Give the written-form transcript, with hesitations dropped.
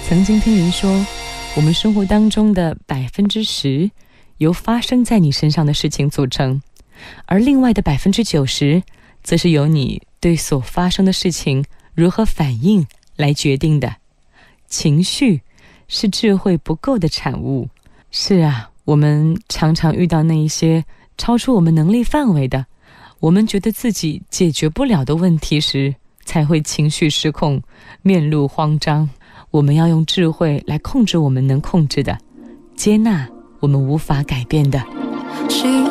曾经听人说，我们生活当中的10%由发生在你身上的事情组成，而另外的90%则是由你对所发生的事情如何反应来决定的。情绪是智慧不够的产物。是啊，我们常常遇到那一些超出我们能力范围的，我们觉得自己解决不了的问题时，才会情绪失控，面露慌张。我们要用智慧来控制我们能控制的，接纳我们无法改变的。